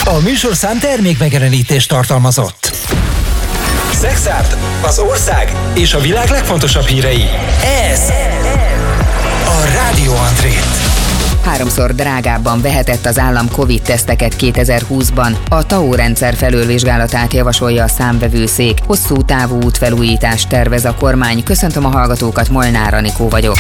A műsorszám termékmegjelenítést tartalmazott. Szexárd, az ország és a világ legfontosabb hírei. Ez a Rádió Andrét. 3-szor drágábban vehetett az állam Covid-teszteket 2020-ban. A TAO rendszer felülvizsgálatát javasolja a számvevőszék. Hosszú távú útfelújítást tervez a kormány. Köszöntöm a hallgatókat, Molnár Anikó vagyok.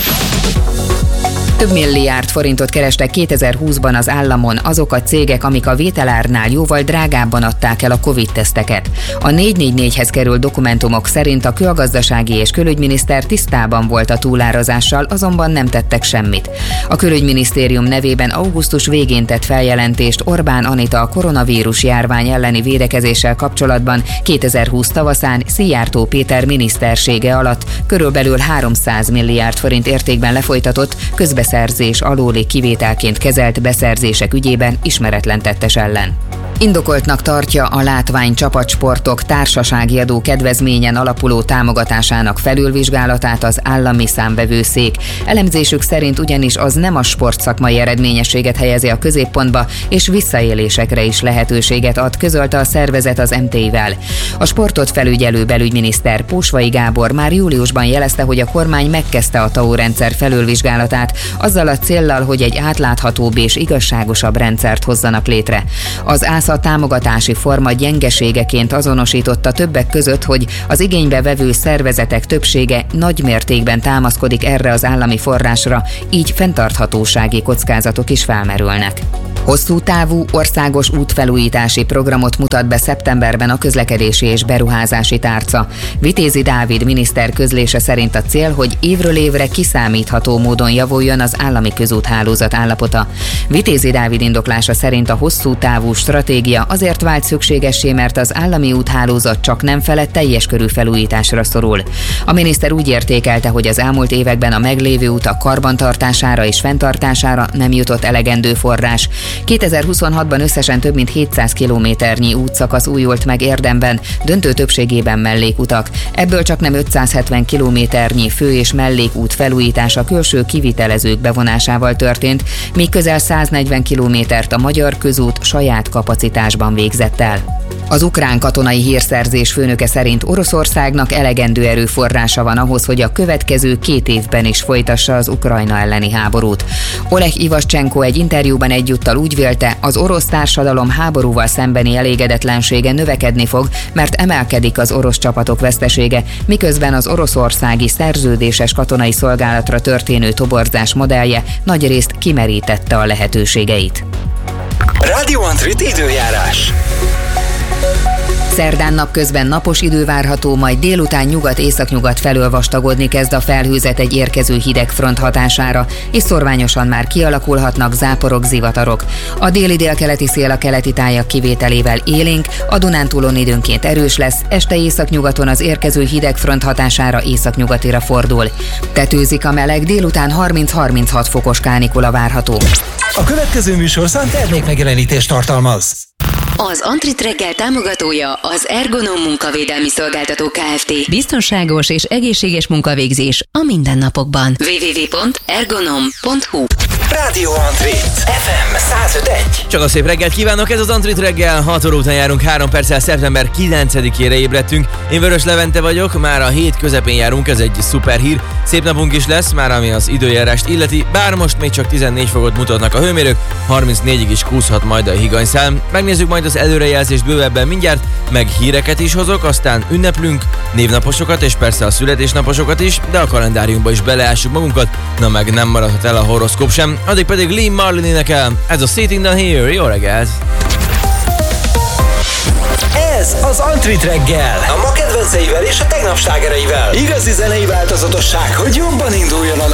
Több milliárd forintot kerestek 2020-ban az államon azok a cégek, amik a vételárnál jóval drágábban adták el a Covid-teszteket. A 444-hez került dokumentumok szerint a külgazdasági és külügyminiszter tisztában volt a túlárazással, azonban nem tettek semmit. A külügyminisztérium nevében augusztus végén tett feljelentést Orbán Anita a koronavírus járvány elleni védekezéssel kapcsolatban 2020 tavaszán Szijjártó Péter minisztersége alatt körülbelül 300 milliárd forint értékben lefolytatott közbeszerzés alóli kivételként kezelt beszerzések ügyében ismeretlen tettes ellen. Indokoltnak tartja a látványcsapatsportok társasági adó kedvezményen alapuló támogatásának felülvizsgálatát az állami számvevőszék. Elemzésük szerint ugyanis az nem a sportszakmai eredményességet helyezi a középpontba, és visszaélésekre is lehetőséget ad, közölte a szervezet az MT-vel. A sportot felügyelő belügyminiszter Pósvai Gábor már júliusban jelezte, hogy a kormány megkezdte a TAO rendszer felülvizsgálatát, azzal a céllal, hogy egy átláthatóbb és igazságosabb rendszert hozzanak létre. Az a támogatási forma gyengeségeként azonosította többek között, hogy az igénybe vevő szervezetek többsége nagy mértékben támaszkodik erre az állami forrásra, így fenntarthatósági kockázatok is felmerülnek. Hosszú távú országos útfelújítási programot mutat be szeptemberben a közlekedési és beruházási tárca. Vitézi Dávid miniszter közlése szerint a cél, hogy évről évre kiszámítható módon javuljon az állami közúthálózat állapota. Vitézi Dávid indoklása szerint a hosszú távú stratégia azért vált szükségessé, mert az állami úthálózat csak nem felett teljes körű felújításra szorul. A miniszter úgy értékelte, hogy az elmúlt években a meglévő utak karbantartására és fenntartására nem jutott elegendő forrás. 2026-ban összesen több mint 700 kilométernyi útszakasz újult meg érdemben, döntő többségében mellékutak. Ebből csak nem 570 kilométernyi fő- és mellékút felújítása külső kivitelezők bevonásával történt, míg közel 140 kilométert a magyar közút saját kapacitásban végzett el. Az ukrán katonai hírszerzés főnöke szerint Oroszországnak elegendő erőforrása van ahhoz, hogy a következő 2 évben is folytassa az Ukrajna elleni háborút. Oleg Ivaszcsenko egy interjúban egyúttal úgy vélte, az orosz társadalom háborúval szembeni elégedetlensége növekedni fog, mert emelkedik az orosz csapatok vesztesége, miközben az oroszországi szerződéses katonai szolgálatra történő toborzás modellje nagyrészt kimerítette a lehetőségeit. Rádió Andrét időjárás. Szerdán napközben napos idő várható, majd délután nyugat-északnyugat felől vastagodni kezd a felhőzet egy érkező hideg front hatására, és szorványosan már kialakulhatnak záporok, zivatarok. A déli-délkeleti szél a keleti tájak kivételével élénk, a Dunántúlon időnként erős lesz, este északnyugaton az érkező hideg front hatására északnyugatira fordul. Tetőzik a meleg, délután 30-36 fokos kánikula várható. A következő műsorszám termékmegjelenítést tartalmaz. Az Antrit reggel támogatója az Ergonom munkavédelmi szolgáltató Kft. Biztonságos és egészséges munkavégzés a mindennapokban. www.ergonom.hu. Rádió Andrét, FM 105.1. Csak a szép reggelt kívánok, ez az Antrit reggel, 6 óra után járunk, 3 perccel szeptember 9-ére ébredtünk. Én Vörös Levente vagyok, már a hét közepén járunk, ez egy szuper hír. Szép napunk is lesz, már ami az időjárást illeti, bár most még csak 14 fokot mutatnak a hőmérők, 34-ig is kúszhat majd a higanyszám. Megnézzük majd az előrejelzést bővebben mindjárt, meg híreket is hozok, aztán ünneplünk, névnaposokat és persze a születésnaposokat is, de a kalendáriumba is beleássuk magunkat, na meg nem maradhat el a horoszkóp sem, addig pedig Lee Marlin énekel, ez a Sitting Down Here, jó reggelt! Ez az Antrit reggel, a ma kedvenceivel és a tegnap slágereivel. Igazi zenei változatosság, hogy jobban induljon a